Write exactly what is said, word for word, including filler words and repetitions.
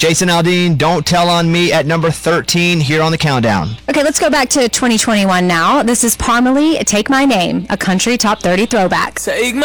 Jason Aldean, Don't Tell on Me at number thirteen here on the countdown. Okay, let's go back to twenty twenty-one now. This is Parmalee, Take My Name, a country top thirty throwback. Take my